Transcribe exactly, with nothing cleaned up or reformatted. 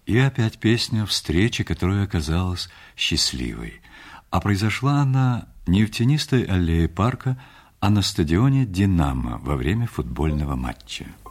И опять песня встречи, которая оказалась счастливой. А произошла она не в тенистой аллее парка, а на стадионе «Динамо» во время футбольного матча.